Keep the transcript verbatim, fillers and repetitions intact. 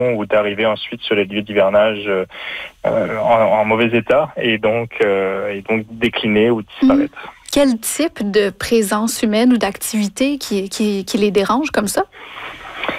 ou d'arriver ensuite sur les lieux d'hivernage euh, en, en mauvais état et donc, euh, et donc décliner ou disparaître. Mmh. Quel type de présence humaine ou d'activité qui, qui, qui les dérange comme ça?